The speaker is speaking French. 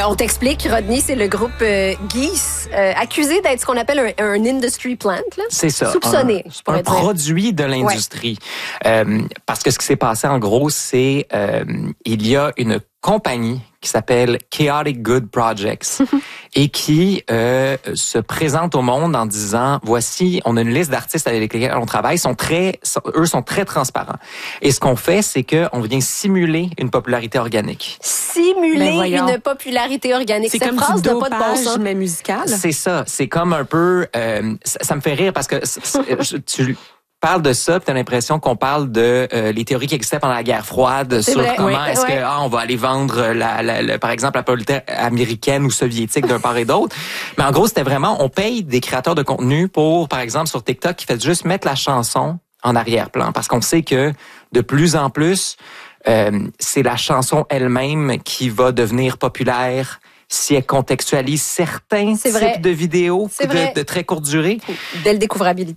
On t'explique, Rodney, c'est le groupe Geese, accusé d'être ce qu'on appelle un industry plant. Là. C'est ça. Soupçonné, je pourrais dire. Un produit de l'industrie. Parce que ce qui s'est passé, en gros, c'est il y a une compagnie qui s'appelle Chaotic Good Projects et qui se présente au monde en disant, voici, on a une liste d'artistes avec lesquels on travaille, eux sont très transparents. Et ce qu'on fait, c'est qu'on vient simuler une popularité organique. Simuler une popularité organique. C'est Cette comme phrase du n'a pas de bon sens. mais musical. C'est ça. C'est comme un peu... ça me fait rire parce que tu parle de ça, puis t'as l'impression qu'on parle de les théories qui existaient pendant la guerre froide sur comment est-ce que on va aller vendre par exemple la politique américaine ou soviétique d'un part et d'autre. Mais en gros, c'était vraiment on paye des créateurs de contenu pour, par exemple, sur TikTok, qui fait juste mettre la chanson en arrière-plan, parce qu'on sait que de plus en plus, c'est la chanson elle-même qui va devenir populaire si elle contextualise certains types de vidéos de très courte durée. Belle découvrabilité.